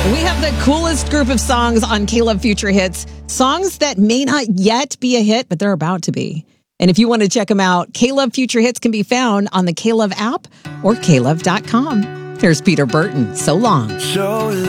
We have the coolest group of songs on K-Love Future Hits. Songs that may not yet be a hit, but they're about to be. And if you want to check them out, K-Love Future Hits can be found on the K-Love app or klove.com. Here's Peter Burton. So long. So